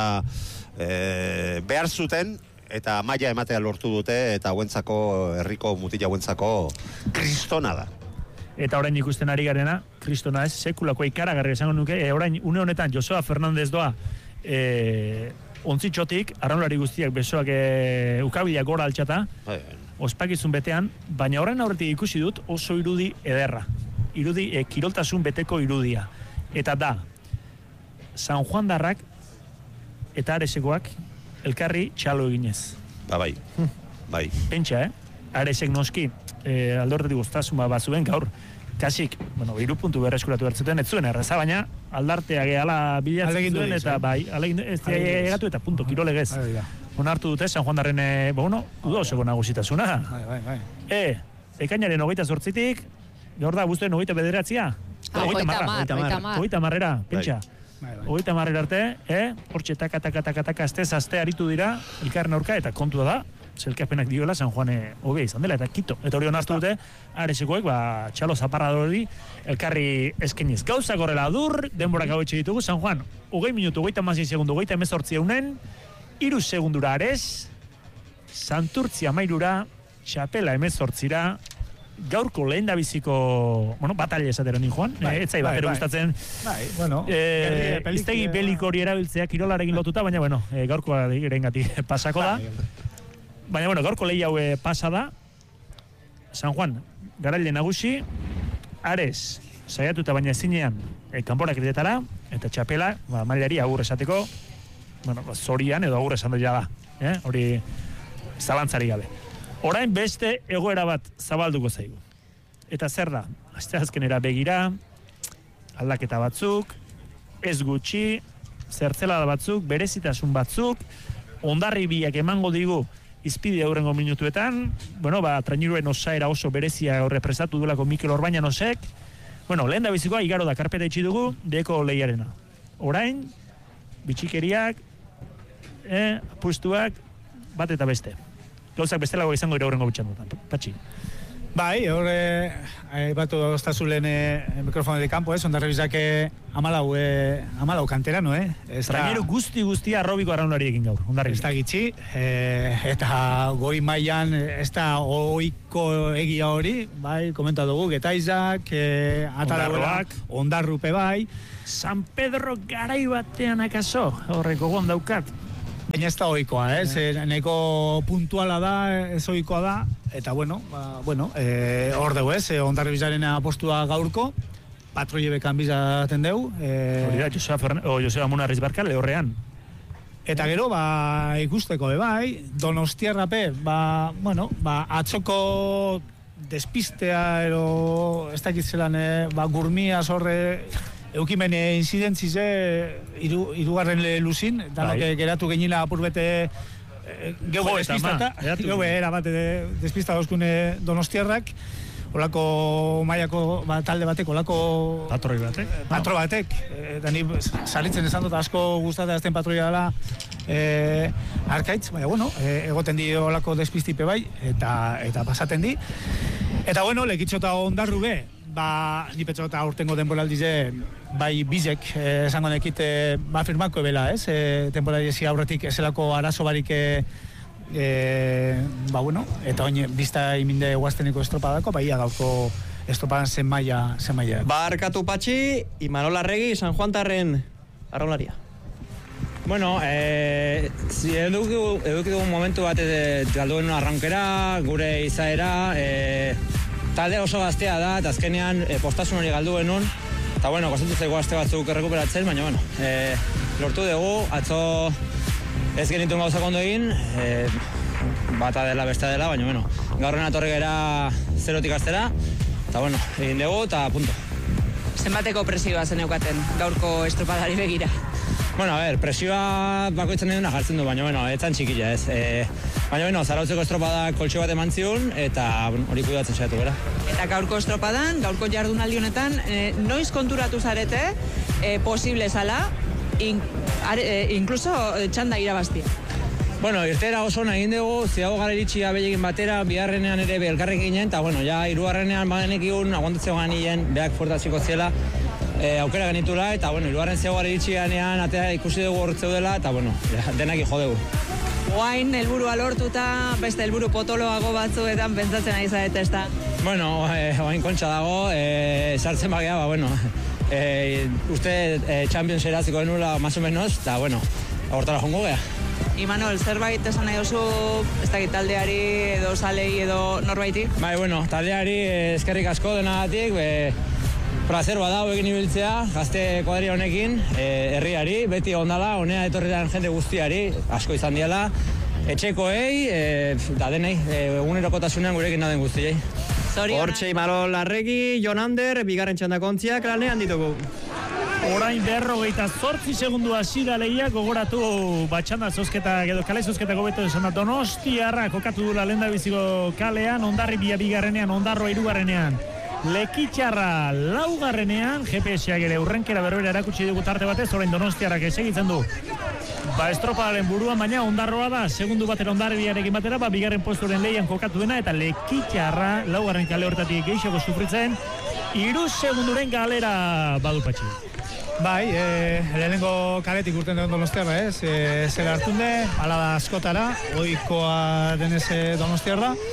e, behar zuten, eta maila ematea lortu dute, eta hauentzako, herriko mutila hauentzako kristona da. Eta orain ikusten ari garena, kristona ez, sekulako ikaragarri esango nuke, e, orain une honetan Joseba Fernandez doa, e, ontzitxotik, arraunlari guztiak besoak e, ukabilak gora altxata, ospakizun betean, baina horren aurretik ikusi dut oso irudi ederra. Irudi, e, kiroltasun beteko irudia. Eta da, San Juan darrak eta aresekoak elkarri txalo eginez. Ba, bai, bai. Pentsa, eh? Aresek noski, e, alde horretik guztasun bat zuen gaur, kasik, bueno, iru puntu berreskuratu bertzuten, ez zuen erraza, baina aldartea gehala bilatzen zuen, eta bai, alegin ez egatu eta punto, kirolegez. Onartu dute, San Juan darren, e, bueno, udo oseko nagusitasuna. Bai, bai, bai. E, ekainaren hogeita zortzitik, gaur da, guztuen hogeita bederatzia? Hogeita marra, hogeita marrera, pentsa. Hogeita marrera arte, eh? Hortxe taka, taka, taka, taka, aztez, azte aritu dira, elkarren aurka, eta kontua da, zelkapenak dioela San Juane hobea izan dela, eta kito. Eta hori onartu dute, aresekoek, ba, txalo zaparrado hori, elkarri eskeniz. Gauza gorrela dur, denborak hau etxe ditugu, San Juan, hogei minutu, hogeita mazin segundu, hogeita emezortzi eunen, iru segundura arez, Santurtzi amairura, txapela emezortzira, gaurko lehen da biziko, bueno, batalia esatera nin joan, bai, ez zai bat ere gustatzen. Bai, bueno, eh, iztegi peliko hori erabiltzea kirolarekin lotuta, baina, bueno, eh, gaurkoa irengatik pasako da. Baina, bueno, gaurko lehi hau pasa da, San Juan, garaile nagusi, Ares, saiatuta baina ezinean, e, kanporak edetara, eta txapela, ba, mailari agur esateko, bueno, zorian edo agur esan doia da, eh? Hori zalantzari gabe. Orain beste egoera bat zabalduko zaigu. Eta zer da? Aste azkenera begira, aldaketa batzuk, ez gutxi, zertzelada batzuk, berezitasun batzuk, Hondarribiak emango digu izpide aurrengo minutuetan, bueno, ba, trainiruen osaera oso berezia horre prestatu duelako Mikel Orbañanosek. Bueno, lehen da bizikoa, igaro da karpeta itxi dugu, deko lehiarena. Orain, bitxikeriak, eh, apustuak, bat eta beste. Gauzak bestelago izango ere aurrengo bitxandutan. Patxi. Bai, horre, batu doztazulen e, mikrofono de campo, ez, Hondarribizak amalau, e, amalau kanterano, eh? Trainero guzti guztia arrobiko arraunari egin gaur, Hondarribizak. Ez da gitxi, e, eta goi mailan ez da oiko egia hori, bai, komenta dugu, Getaizak, e, Ataragoak, Hondarrupe bai. San Pedro garai batean akaso, horreko gogon daukat. Baina ez da oikoa, ez, eh? Neko puntuala da, ez oikoa da, eta bueno, ba, bueno, eh, hor dugu ez, eh, Hondarribizaren apostua gaurko, patroie bekan bizaten dugu. Eh, Hori da, Joseba, Fern- o, Joseba Munarriz Barka, lehorrean. Eta gero, ba, ikusteko, be, bai, Donostiarrape, ba, bueno, ba, atzoko despistea, ero, ez dakit zelan, eh, ba, gurmia zorre, eukimen incidentzize iru, irugarren luzin, danok bai. Geratu genila apurbete e, geube despistata, geube erabate de, despista dozkune Donostiarrak, olako maiako ba, talde batek, olako patroi batek, patro batek, e, da ni salitzen esan dut asko gustatzen azten patroia dela e, arkaitz, baina bueno, e, egoten di olako despistipe bai, eta, eta pasaten di. Eta bueno, lekitxota Hondarrube, ba, ni petxo eta urtengo denboraldize, bai bizek, eh, esango nekite, ba, firmako ebela, ez? Eh, temporaliezi aurretik ezelako arazo barik, eh, eh, ba, bueno, eta oin, bizta iminde guazteniko estropadako, bai, gaurko estropadan zen maia, zen maia. Barkatu Patxi, Imanol Arregi, San Juantarren arraularia. Bueno, eh, si edukidu, edukidu momentu bat eh, galduen arrankera, gure izaera, eh, talde oso gaztea da, eta azkenean e, postasun hori galdu genuen, eta bueno, kostatu zaigu aste batzuk errekuperatzen, baina bueno, e, lortu dugu, atzo ez genituen gauzak ondo egin, e, bata dela, bestea dela, baina bueno, gaurren atorri gara zerotik astera, eta bueno, egin dugu, eta punto. Zenbateko presioa zen eukaten, gaurko estropadari begira? Bueno, a ver, presioa bakoitzen eduna jartzen du, baina bueno, etzan txikila ez. E, baina bueno, zarautzeko estropada koltxe bat eman ziun, eta bueno, hori kuidatzen saiatu gara. Eta gaurko estropadan, gaurko jardunaldi honetan, e, noiz konturatu zarete, e, posible zala, in, are, e, inkluso e, txanda irabaztia? Bueno, irtera oso nahi egin dugu, ziago gara iritsi abelegin batera, biharrenean ere elkarrik ginen, eta bueno, ja, hirugarrenean bagenekigun, aguantatzeo ganien, beak fuertaziko ziela, e, aukera genitula, eta bueno, hirugarren ziago gara iritsi ganean, atea ikusi dugu horretzeu dela, eta bueno, denak jo dugu. Oain, helburua lortuta, beste helburu potoloago batzuetan pentsatzen ari zarete, ez da? Bueno, eh, oain kontxa dago, eh, sartzen bagea, ba, bueno, eh, uste eh, Champions eraziko denula, más o menos, eta bueno, agortara jongo gea. Imanol, zerbait esan nahi duzu, ez dakit taldeari edo salei edo norbaiti? Bai, bueno, taldeari eh, eskerrik asko denagatik, be, placer badau egin ibiltzea, gazte kuadri honekin, eh, herriari, beti ondala, honea etorretan jende guztiari, asko izan diala, etxekoei, eh, da denei, eh, egunerokotasunean gurekin naden guztiei. Hortxe Imanol Arregi, Jon Ander, bigarren txandakontziak lanean ditugu. Orain berrogeita zortzi segundu hasi da lehia, gogoratu batxanda zozketa, edo kale zozketa gobeto esan da, Donostiarra kokatu dula lehendabiziko kalean, Hondarribia bigarrenean, Hondarroa hirugarrenean, Lekitxarra laugarrenean, G P S-ak ere urrenkera berbera erakutsi dugu tarte batez, orain Donostiarrak esegitzen du. Ba, estropadaren buruan, baina Hondarroa da, segundu batera Hondarribiarekin batera, ba, bigarren posturen lehian kokatu dena, eta Lekitxarra laugarren kale hortatik geixoko sufritzen, hiru segunduren galera badu Patxi. Bai, e, lehenengo kaletik urten duen Donostiarra, ez? E, zer hartunde, ala da askotara, oikoa denez Donostiarra.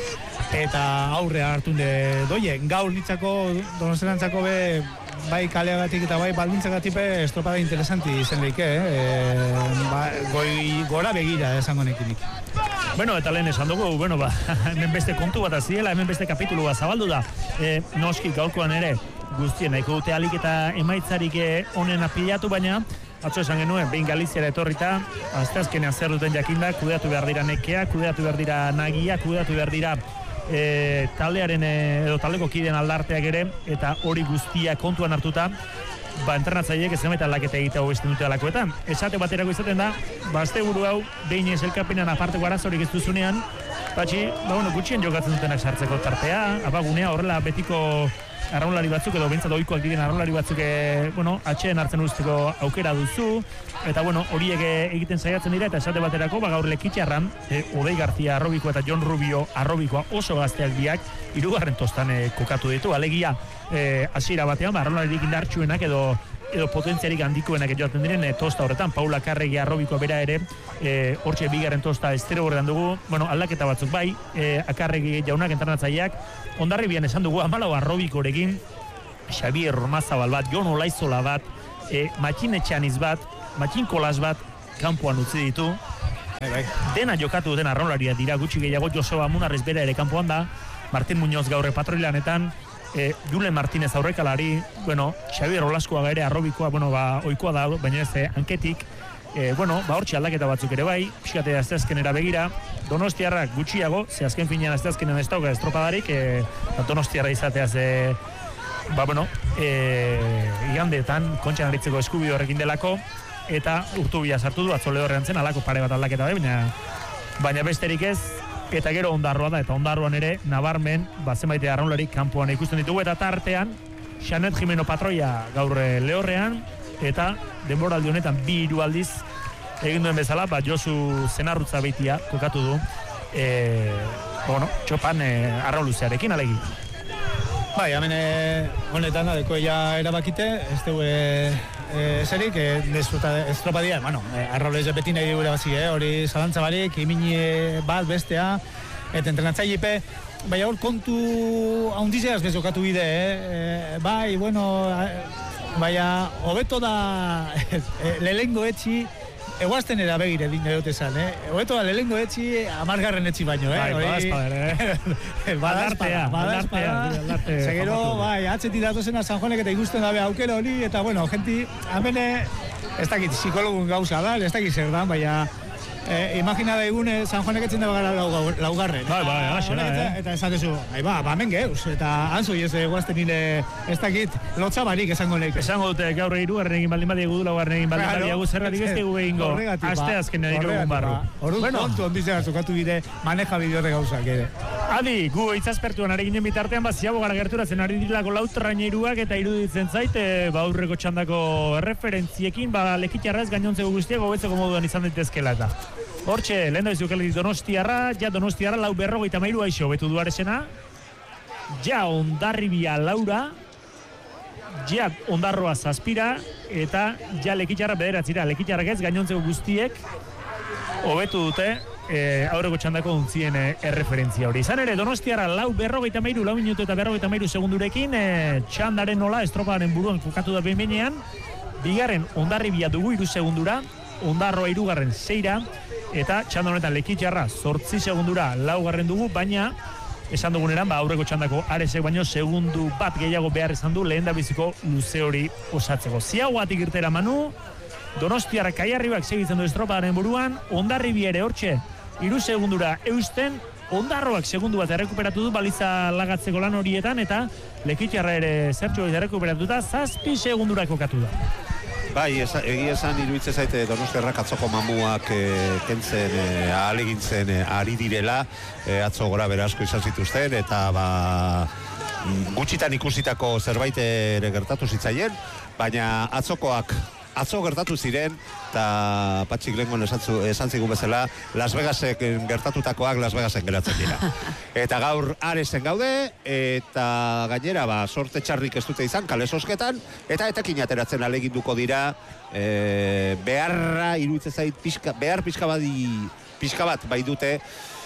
eta aurrea hartu de doie. Gaur nitzako, donostiarantzako be, bai kaleagatik eta bai baldintzagatik be estropada interesanti izen leike, eh? Ba, goi, gora begira esango nekinik. Bueno, eta lehen esan dugu, bueno, ba, hemen beste kontu bat aziela, hemen beste kapitulu bat zabaldu da. E, noski gaurkoan ere, guztien nahiko dute alik eta emaitzarik onena pilatu, baina atzo esan genuen, behin Galiziara etorrita, asteazkenean zer duten jakinda, kudeatu behar dira nekea, kudeatu behar dira nagia, kudeatu behar dira e, taldearen e, edo taldeko kideen aldarteak ere, eta hori guztia kontuan hartuta, ba, entrenatzaileek ez emaita aldaketa egitea hobesten dute alakoetan. Esate baterako izaten da, ba, asteburu hau, behin ez elkarpenean aparteko arazorik ez duzunean, patxi, ba, bueno, gutxien jokatzen dutenak sartzeko tartea, abagunea horrela betiko arraunlari batzuk edo bintzat oikoak diren arraunlari batzuk e, bueno, atxeen hartzen usteko aukera duzu, eta bueno, horiek egiten saiatzen dira, eta esate baterako, ba, gaur Lekitxarran, e, Odei García arrobikoa eta Jon Rubio arrobikoa oso gazteak biak, hirugarren tostan e, kokatu ditu, alegia e, hasiera batean, ba, arraunlaririk indartsuenak edo edo potentziarik handikoenak joaten diren e, tosta horretan, Paula Karregi arrobikoa bera ere, e, hortxe bigarren tosta estero horretan dugu, bueno, aldaketa batzuk bai, e, Akarregi jaunak entrenatzaileak, Hondarribian esan dugu amalau arrobikorekin, Xabier Ormazabal bat, Jon Olaizola bat, e, Matxin Etxaniz bat, Matxin Kolas bat, kanpoan utzi ditu, dena jokatu duten arraunlaria dira, gutxi gehiago Joseba Munarriz bera ere kanpoan da, Martin Muñoz gaur patroilanetan, E, Julen Martínez aurrekalari, bueno, Xabier Olaskoaga ere arrobikoa, bueno, ba, oikoa da, baina ez, eh, hanketik, e, bueno, ba, hortxe aldaketa batzuk ere bai, pixkate azteazkenera begira, Donostiarrak gutxiago, ze azken finean azteazkenen ez dauka estropadarik, e, Donostiarra izateaz, e, ba, bueno, e, igandeetan, kontxan aritzeko eskubide horrekin delako, eta urtubia sartu du, atzole horrean zen, alako pare bat aldaketa bai, baina, baina besterik ez, eta gero ondarroa da, eta ondarroan ere nabarmen, ba, zenbait arraunlarik kanpoan ikusten ditugu, eta tartean Xanet Jimeno patroia gaur lehorrean, eta denboraldi honetan bi hiru aldiz egin duen bezala, ba, Josu Zenarrutza beitia kokatu du, e, bueno, txopan e, arrauluzearekin alegi. Bai, hemen honetan da, deko ja erabakite, ez dugu eserik, estropadia, bueno, arraulez beti nahi dugu erabazi, hori zalantza barik, imini bat bestea, eta entrenatzailepe, bai, hor kontu haundizeaz bezokatu bide, eh? Bai, bueno, baina, hobeto da lehengo etxi, eguazten erabegire dine dut esan, eh? Hobeto da lehengo etxi, amargarren etxi baino, eh? Bai, badazpader, eh? Badazpada, badazpada. Segero, bai, atxetik datozena San Juanek eta ikusten dabe aukera hori, eta, bueno, genti, hamene, ez dakit, psikologun gauza da, ez dakit zer da, baina, Eh, imagina da egun San Juanek etzen dago gara laugarren. Bai, bai, alaxera, eh? Eta esatezu, bai, ba, ba, hemen geuz, eta anzoi ez guazten nire, ez dakit, lotza barik esango leik. Esango dute gaur hirugarren egin baldin badiegu, laugarren egin baldin badiegu, zerratik ez dugu egingo, aste azkenean hirugun barru. Orduan, bueno, kontu ondizera zukatu bide, maneja bide horre gauzak ere. Adi, gu itzazpertuan ari ginen bitartean, ba, ziago gara gerturatzen ari dilako lautraineruak eta iruditzen zaite, ba, aurreko txandako referentziekin, ba, Lekitxarra ez gainontzeko guztiak hobetzeko moduan izan daitezkela eta. Hortxe, lehen da bizukelik Donostiarra, ja Donostiarra lau berrogeita mairu aixo betu duaresena, ja Hondarribia laura, ja Ondarroa zazpira, eta ja Lekitxarra bederatzira, Lekitxarrak ez gainontzeko guztiek hobetu dute, E, aurreko txandako untzien e, erreferentzia hori. Izan ere, Donostiarra lau berrogeita mairu, lau minutu eta berrogeita mairu segundurekin, e, txandaren nola, estroparen buruan kokatu da behin-behinean, bigarren Hondarribia dugu iru segundura, Ondarroa irugarren seira, eta txanda honetan Lekitxarra zortzi segundura laugarren dugu, baina esan duguneran, ba, aurreko txandako aresek baino segundu bat gehiago behar izan du lehen da biziko luze hori osatzeko. Ziagoatik irtera Manu, Donostiarra Kaiarribak segitzen du estroparen buruan, Hondarribia ere hortxe iru segundura eusten, Ondarroak segundu bat errekuperatu du baliza lagatzeko lan horietan, eta Lekitxarra ere zertxo hori errekuperatuta zazpi segundura kokatu da. Bai, egia esan iruditzen zaite Donostiarrak atzoko mamuak e, kentzen, e, ahalegintzen e, ari direla, e, atzo gora bera asko izan zituzten, eta ba, gutxitan ikusitako zerbait ere gertatu zitzaien, baina atzokoak atzo gertatu ziren, eta Patxik lehengon esan zigun bezala, Las Vegasek gertatutakoak Las Vegasen geratzen dira. Eta gaur Aresen gaude, eta gainera, ba, sorte txarrik ez dute izan, kale sosketan, eta etekin ateratzen aleginduko dira, e, beharra, iruditzen zait, pixka, behar pixka, badi, pixka bat bai dute,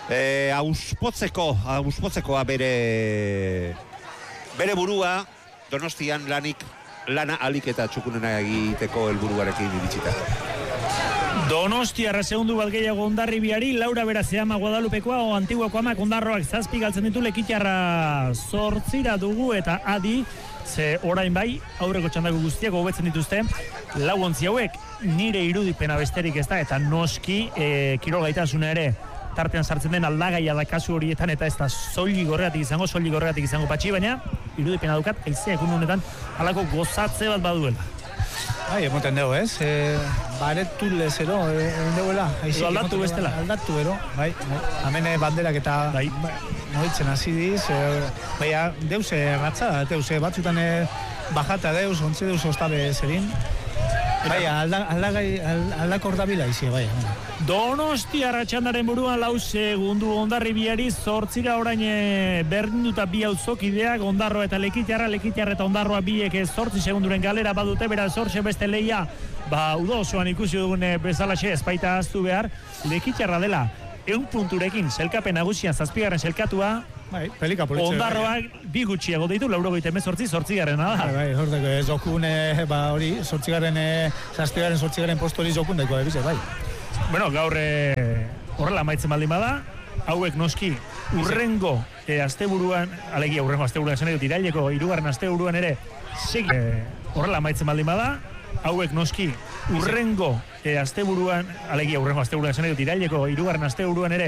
e, auspotzeko, auspotzekoa bere bere burua Donostian lanik lana alik eta txukunena egiteko helburuarekin iritsita. Donostiarra segundu bat gehiago Hondarribiari, Laura Berazea ama Guadalupekoa o Antiguako amak Ondarroak zazpi galtzen ditu Lekitarra zortzira dugu eta adi, ze orain bai, aurreko txandako guztiak hobetzen dituzte, lau ontzi hauek nire irudipena besterik ez da, eta noski e, kirol gaitasuna ere tartean sartzen den aldagaia da kasu horietan eta ez da soilik horregatik izango, soilik horregatik izango patxi, baina irudipena dukat, haizea egun honetan halako gozatze bat baduela. Bai, emoten dugu, ez? E, baretu lezero, egin duguela. Aldatu bestela. Aldatu bero, bai. bai. Hemen banderak eta bai. Noitzen hasi diz. E, baina, deuse ratza, deuse batzutan e, bajata deus, ontze deus ostabe zerin. Bai, aldagai, aldakor da bila izi, bai. Donostiarra txandaren buruan lau segundu Hondarribiari zortzira orain berdinduta bi auzokideak Ondarroa eta Lekitarra, Lekitarra eta Ondarroa biek zortzi segunduren galera badute, beraz zortxe beste leia, ba, udo osoan ikusi dugun bezalaxe ezpaita aztu behar, Lekitarra dela, eun punturekin, selkapen nagusian zazpigarren selkatua, bai, pelika politxe. Ondarroak bi gutxiago ditu, laurogeita hemezortzi, zortzigarrena da. Bai, bai, hordeko, zokun, ba, hori, zortzigarren, zazpigarren, zortzigarren postu hori zokun daiko, ebize, bai. Bueno, gaur e, horrela maitzen baldin bada, hauek noski urrengo e, asteburuan, alegia urrengo asteburuan esan edut, iraileko hirugarren asteburuan ere, segi, e, horrela maitzen baldin bada, hauek noski urrengo e, asteburuan, alegia urrengo asteburuan esan edut, iraileko hirugarren asteburuan ere,